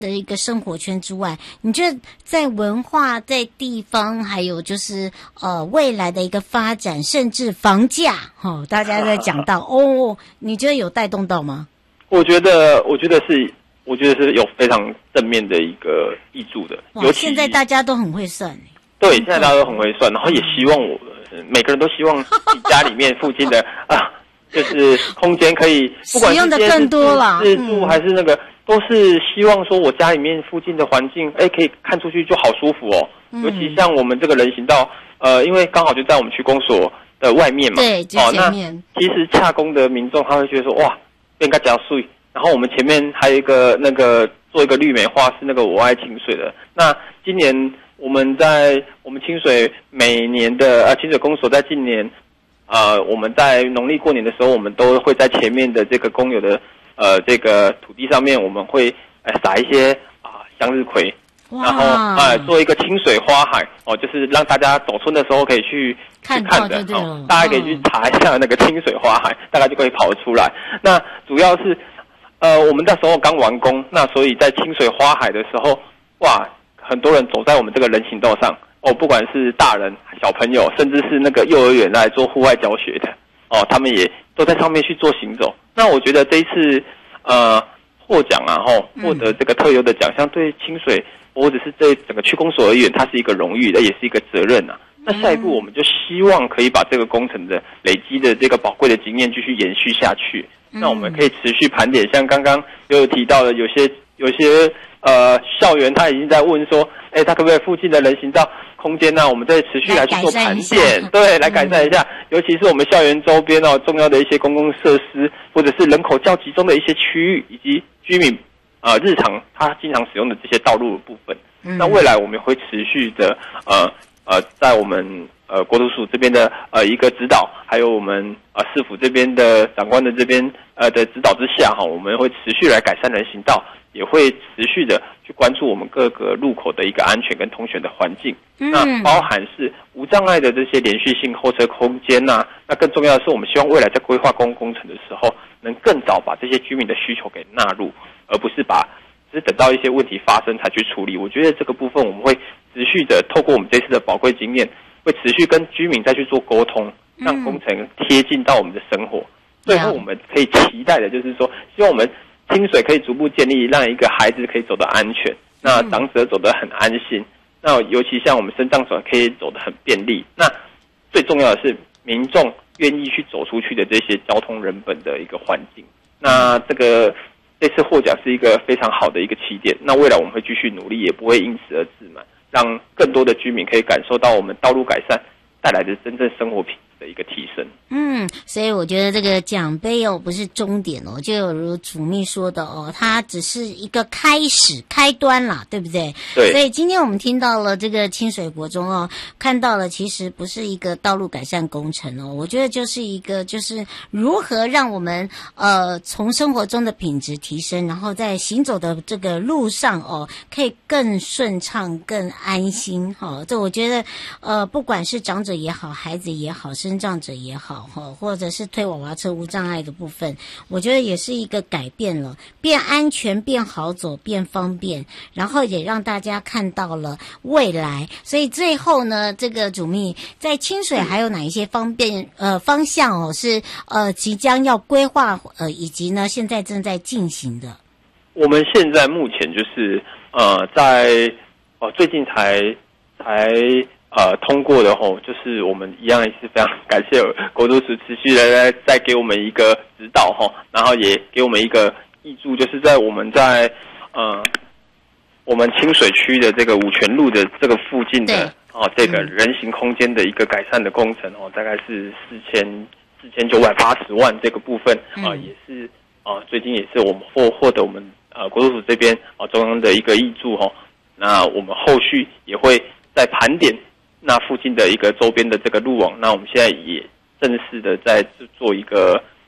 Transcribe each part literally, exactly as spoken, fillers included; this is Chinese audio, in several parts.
的一个生活圈之外，你觉得在文化、在地方，还有就是呃未来的一个发展，甚至房价，哈、哦，大家在讲到哦，你觉得有带动到吗？ 我觉得，我觉得是，我觉得是有非常正面的一个益助的。尤其现在大家都很会算。 对，现在大家都很会算，然后也希望我每个人都希望自己家里面附近的啊，就是空间可以不管是使用的更多了， 自住还是那个。都是希望说，我家里面附近的环境，哎，可以看出去就好舒服哦。嗯、尤其像我们这个人行道，呃，因为刚好就在我们区公所的外面嘛， 对，就前面。 哦、那其实洽公的民众他会觉得说，哇，变个加水。然后我们前面还有一个那个做一个绿美化，是那个我爱清水的。那今年我们在我们清水每年的呃清水公所在今年，呃，我们在农历过年的时候，我们都会在前面的这个公有的。呃，这个土地上面我们会呃撒一些啊、呃、向日葵，然后呃做一个清水花海哦，就是让大家走村的时候可以去看去看的哦， 大家可以去查一下那个清水花海，大概就可以跑出来。那主要是呃我们那时候刚完工，那所以在清水花海的时候，哇，很多人走在我们这个人行道上哦，不管是大人、小朋友，甚至是那个幼儿园来做户外教学的哦，他们也都在上面去做行走。那我觉得这一次，呃，获奖啊，吼，获得这个特优的奖项，对清水或者是对整个区公所而言，它是一个荣誉，也是一个责任啊。那下一步，我们就希望可以把这个工程的累积的这个宝贵的经验继续延续下去。那我们可以持续盘点，像刚刚有提到的，有些有些呃校园，他已经在问说，哎，他可不可以附近的人行道空间呢、啊？我们再持续来去做盘点，对，来改善一下。嗯、尤其是我们校园周边哦，重要的一些公共设施，或者是人口较集中的一些区域，以及居民呃日常他经常使用的这些道路的部分。嗯、那未来我们会持续的呃呃，在我们呃国土署这边的呃一个指导，还有我们呃市府这边的长官的这边呃的指导之下哈，我们会持续来改善人行道。也会持续的去关注我们各个路口的一个安全跟通选的环境，嗯、那包含是无障碍的这些连续性候车空间呐、啊。那更重要的是，我们希望未来在规划公共工程的时候，能更早把这些居民的需求给纳入，而不是把只是等到一些问题发生才去处理。我觉得这个部分我们会持续的透过我们这次的宝贵经验，会持续跟居民再去做沟通，让工程贴近到我们的生活。嗯、最后我们可以期待的就是说，希望我们清水可以逐步建立，让一个孩子可以走得安全，那长者走得很安心，那尤其像我们身障者可以走得很便利。那最重要的是，民众愿意去走出去的这些交通人本的一个环境。那这个这次获奖是一个非常好的一个起点。那未来我们会继续努力，也不会因此而自满，让更多的居民可以感受到我们道路改善带来的真正生活品质的一个提升。 嗯，所以我觉得这个奖杯哦不是终点哦，就有如主秘说的哦，它只是一个开始开端啦，对不对？ 对。 所以今天我们听到了这个清水国中哦，看到了其实不是一个道路改善工程哦，我觉得就是一个就是如何让我们呃从生活中的品质提升，然后在行走的这个路上哦，可以更顺畅、更安心哈、哦。这我觉得呃不管是长者也好，孩子也好，身障者也好哈，或者是推娃娃车无障碍的部分，我觉得也是一个改变了，变安全、变好走、变方便，然后也让大家看到了未来。所以最后呢，这个主秘在清水还有哪一些方便呃方向哦是呃即将要规划呃以及呢现在正在进行的？ 我们现在目前就是呃在呃最近才才。呃，通过的吼，就是我们一样也是非常感谢国土署持续的在再给我们一个指导吼，然后也给我们一个挹注，就是在我们在呃我们清水区的这个五泉路的这个附近的哦这个人行空间的一个改善的工程哦，大概是四千四千九百八十万这个部分啊、呃，也是啊、呃、最近也是我们获获得我们呃国土署这边啊、呃、中央的一个挹注吼，那我们后续也会在盘点。那附近的一个周边的这个路网，那我们现在也正式的在做一个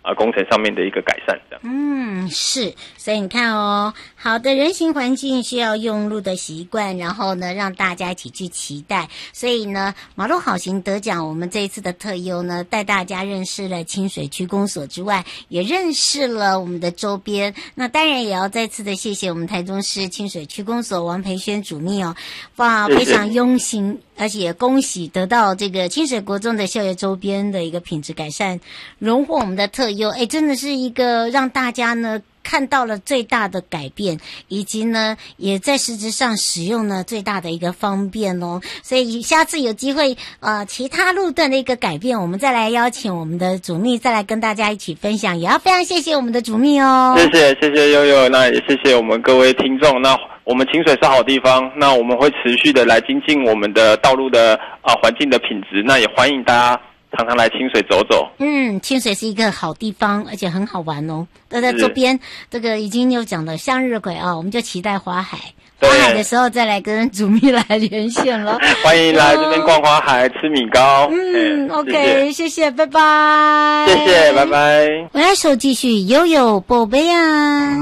呃工程上面的一个改善，这样。 嗯，是，所以你看哦，好的人行环境需要用路的习惯，然后呢，让大家一起去期待。所以呢，马路好行得奖，我们这一次的特优呢，带大家认识了清水区公所之外，也认识了我们的周边。那当然也要再次的谢谢我们台中市清水区公所王培轩主秘哦，哇，非常用心。而且也恭喜得到这个清水国中的校园周边的一个品质改善，荣获我们的特优，哎，真的是一个让大家呢看到了最大的改变，以及呢也在实质上使用呢最大的一个方便哦。所以下次有机会呃其他路段的一个改变，我们再来邀请我们的主秘再来跟大家一起分享，也要非常谢谢我们的主秘哦。 谢谢谢谢悠悠，那也谢谢我们各位听众。那我们清水是好地方，那我们会持续的来精进我们的道路的啊环境的品质，那也欢迎大家常常来清水走走。 嗯，清水是一个好地方，而且很好玩哦。在在周边这个已经有讲了向日葵啊，我们就期待花海。花海的时候再来跟主秘来连线了。 欢迎来这边逛花海、吃米糕。 嗯 ，OK， 谢谢，拜拜。 谢谢，拜拜。 我来手继续悠悠宝贝啊。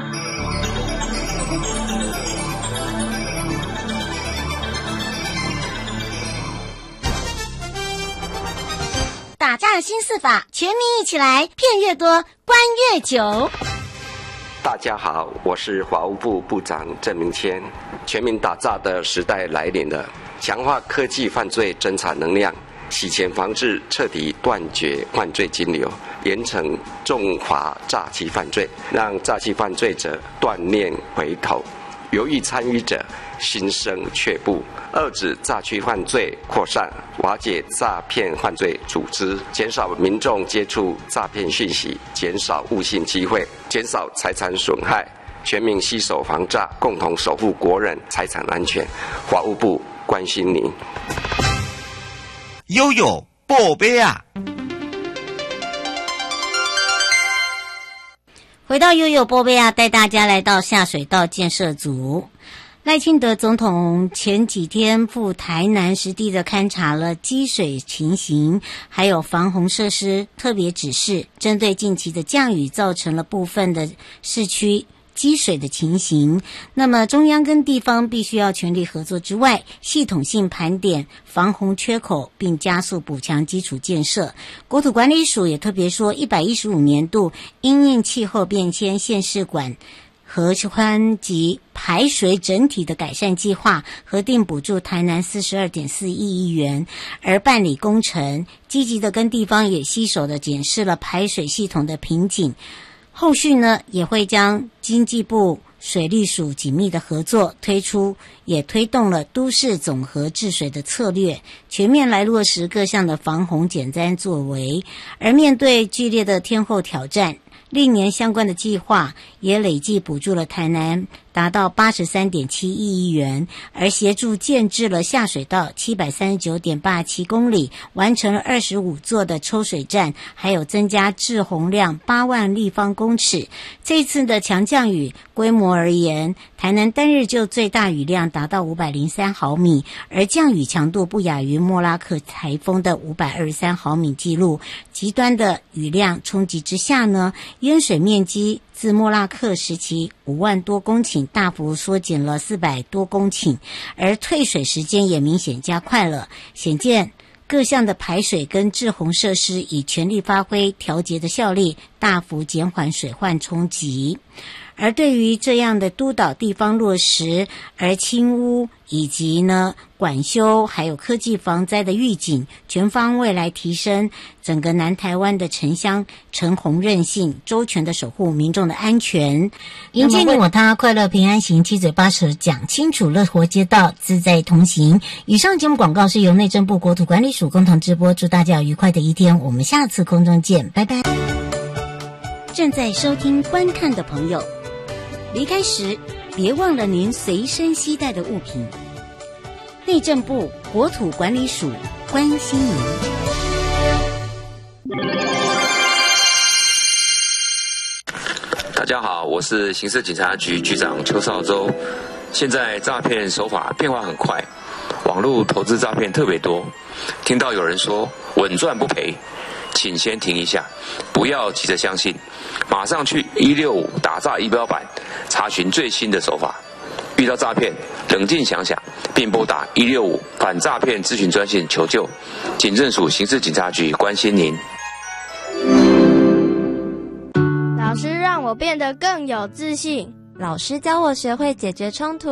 打架新四法，全民一起来，骗越多，关越久。 大家好，我是法务部部长郑明谦。全民打诈的时代来临了，强化科技犯罪侦查能量，洗钱防治，彻底断绝犯罪金流，严惩重罚诈欺犯罪，让诈欺犯罪者断念回头，犹豫参与者心生却步，遏止诈欺犯罪扩散，瓦解诈骗犯罪组织，减少民众接触诈骗讯息，减少误信机会，减少财产损害，全民携手防诈，共同守护国人财产安全。法务部关心您。 悠悠宝贝啊！ 回到悠悠宝贝啊，带大家来到下水道建设组。赖清德总统前几天赴台南实地的勘察了积水情形，还有防洪设施，特别指示针对近期的降雨造成了部分的市区积水的情形，那么中央跟地方必须要全力合作之外，系统性盘点防洪缺口，并加速补强基础建设。国土管理署也特别说，一百一十五年度因应气候变迁县市管河川及排水整体的改善计划，核定补助台南 四十二点四亿亿元，而办理工程，积极的跟地方也携手的检视了排水系统的瓶颈。后续呢，也会将经济部水利署紧密的合作推出，也推动了都市总和治水的策略，全面来落实各项的防洪减灾作为。而面对剧烈的天候挑战，历年相关的计划也累计补助了台南达到 八十三点七亿亿元，而协助建置了下水道 七百三十九点八七公里，完成了二十五座的抽水站，还有增加滞洪量八万立方公尺。这次的强降雨规模而言，台南单日就最大雨量达到五百零三毫米，而降雨强度不亚于莫拉克台风的五百二十三毫米记录。极端的雨量冲击之下呢，淹水面积自莫拉克时期五万多公顷大幅缩减了四百多公顷，而退水时间也明显加快了，显见各项的排水跟滞洪设施以全力发挥调节的效力，大幅减缓水患冲击。而对于这样的督导地方落实，而清污以及呢管修还有科技防灾的预警，全方位来提升整个南台湾的城乡城洪韧性，周全的守护民众的安全。迎接你我他，快乐平安行，七嘴八舌讲清楚，乐活街道自在同行。以上节目广告是由内政部国土管理署共同直播，祝大家有愉快的一天，我们下次空中见，拜拜。正在收听观看的朋友，离开时别忘了您随身携带的物品。内政部国土管理署关心您。 大家好，我是刑事警察局局长邱少洲。现在诈骗手法变化很快，网络投资诈骗特别多。听到有人说稳赚不赔， 请先停一下，不要急着相信，马上去一六五打诈仪表板查询最新的手法。遇到诈骗，冷静想想，并拨打一六五反诈骗咨询专线求救。警政署刑事警察局关心您。 老师让我变得更有自信。 老师教我学会解决冲突。